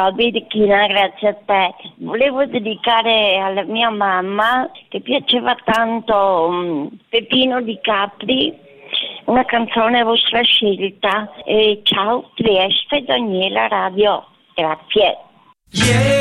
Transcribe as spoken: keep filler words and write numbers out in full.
Ciao Birichina, grazie a te. Volevo dedicare alla mia mamma, che piaceva tanto um, Peppino Di Capri, una canzone a vostra scelta. E ciao, Trieste, Daniela Radio. Grazie. Yeah.